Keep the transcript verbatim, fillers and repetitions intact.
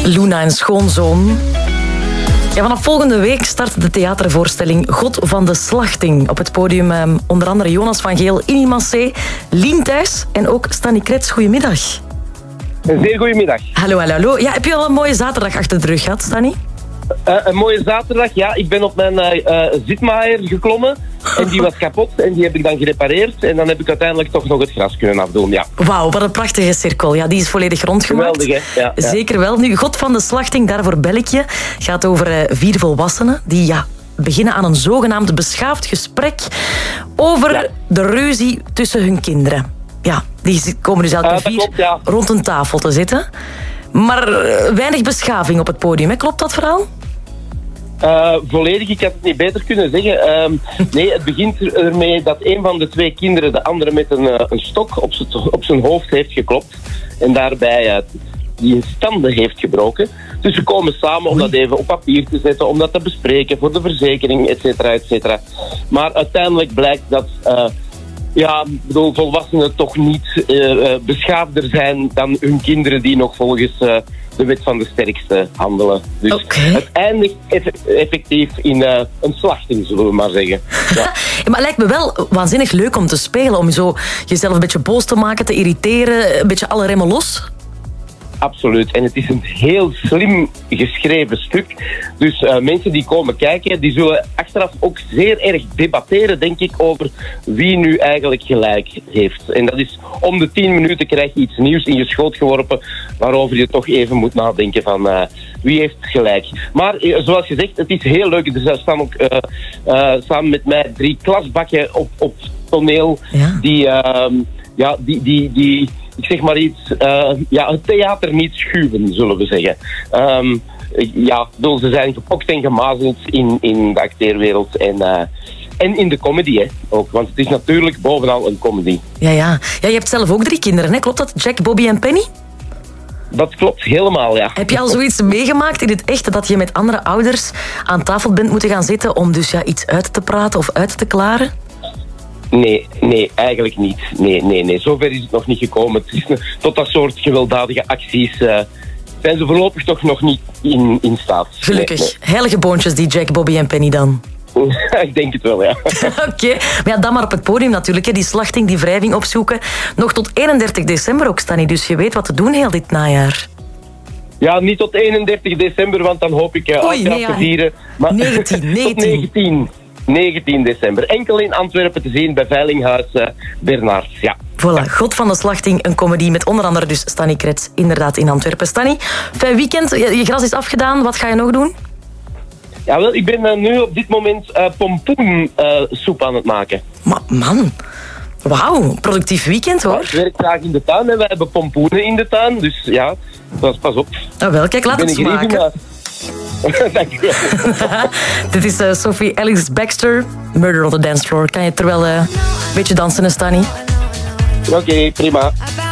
Luna en Schoonzoon. Ja, vanaf volgende week start de theatervoorstelling God van de Slachting. Op het podium eh, onder andere Jonas van Geel, Inni Massé, Lien Thijs en ook Stanny Krets. Goedemiddag. Een zeer goedemiddag. Hallo, hallo, hallo. Ja, heb je al een mooie zaterdag achter de rug gehad, Stanny? Uh, een mooie zaterdag, ja. Ik ben op mijn uh, uh, zitmaaier geklommen en die was kapot en die heb ik dan gerepareerd en dan heb ik uiteindelijk toch nog het gras kunnen afdoen, ja. Wauw, wat een prachtige cirkel. Ja, die is volledig rondgemaakt. Geweldig, hè? Ja, ja. Zeker wel. Nu, God van de Slachting, daarvoor bel ik je. Gaat over uh, vier volwassenen die ja, beginnen aan een zogenaamd beschaafd gesprek over ja. de ruzie tussen hun kinderen. Ja, die komen dus elke uh, vier klopt, ja. rond een tafel te zitten. Maar uh, weinig beschaving op het podium, hè? Klopt dat verhaal? Uh, volledig, ik had het niet beter kunnen zeggen. Uh, nee, het begint ermee dat een van de twee kinderen de andere met een, uh, een stok op, z'n, op zijn hoofd heeft geklopt. En daarbij uh, die in standen heeft gebroken. Dus we komen samen om dat even op papier te zetten, om dat te bespreken voor de verzekering, et cetera, et cetera. Maar uiteindelijk blijkt dat... Uh, Ja, ik bedoel, volwassenen toch niet uh, beschaafder zijn dan hun kinderen die nog volgens uh, de wet van de sterkste handelen. Dus okay. Het eindigt effectief in uh, een slachting, zullen we maar zeggen. Ja. Ja, maar het lijkt me wel waanzinnig leuk om te spelen, om zo jezelf een beetje boos te maken, te irriteren, een beetje alle remmen los. Absoluut. En het is een heel slim geschreven stuk. Dus uh, mensen die komen kijken, die zullen achteraf ook zeer erg debatteren, denk ik, over wie nu eigenlijk gelijk heeft. En dat is om de tien minuten krijg je iets nieuws in je schoot geworpen, waarover je toch even moet nadenken van uh, wie heeft gelijk. Maar uh, zoals gezegd, het is heel leuk. Er staan ook uh, uh, samen met mij drie klasbakken op, op toneel ja. die, uh, ja, die, die, die ik zeg maar iets, uh, ja, het theater niet schuwen, zullen we zeggen. Um, ja, ze zijn gepokt en gemazeld in, in de acteerwereld en, uh, en in de comedy, hè, ook. Want het is natuurlijk bovenal een comedy. Ja, ja. Ja, je hebt zelf ook drie kinderen, hè? Klopt dat? Jack, Bobby en Penny? Dat klopt helemaal, ja. Heb je al zoiets meegemaakt in het echt, dat je met andere ouders aan tafel bent moeten gaan zitten om dus ja, iets uit te praten of uit te klaren? Nee, nee, eigenlijk niet. Nee, nee, nee. Zover is het nog niet gekomen. Het is, tot dat soort gewelddadige acties uh, zijn ze voorlopig toch nog niet in, in staat. Gelukkig. Nee, nee. Heilige boontjes, die Jack, Bobby en Penny dan. Ik denk het wel, ja. Oké, okay. Maar ja, dan maar op het podium natuurlijk. Hè. Die slachting, die wrijving opzoeken. Nog tot eenendertig december ook, Stanny. Dus je weet wat te doen heel dit najaar. Ja, niet tot eenendertig december, want dan hoop ik uh, Oei, nee, ja. te vieren. Maar negentien, negentien. Tot negentien. negentien december. Enkel in Antwerpen te zien bij Veilinghuis uh, Bernard. Ja. Voilà, God van de Slachting, een comedy met onder andere dus Stanny Krets, inderdaad in Antwerpen. Stanny, fijn weekend, je, je gras is afgedaan, wat ga je nog doen? Ja, wel, ik ben uh, nu op dit moment uh, pompoensoep uh, aan het maken. Maar man, wauw, productief weekend hoor. Ja, ik werk graag in de tuin en wij hebben pompoenen in de tuin, dus ja, pas, pas op. Nou wel, kijk, laat het smaken. Dank u wel. Dit is uh, Sophie Ellis Baxter, Murder on the Dance Floor. Kan je terwijl uh, een beetje dansen, Stanny? Oké, okay, prima.